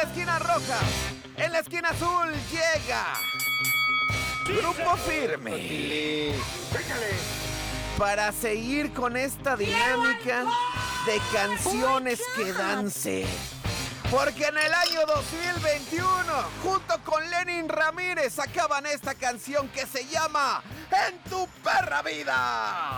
esquina roja. En la esquina azul llega Grupo Firme para seguir con esta dinámica de canciones que dance. Porque en el año 2021, junto con Lenin Ramírez, sacaban esta canción que se llama En tu perra vida.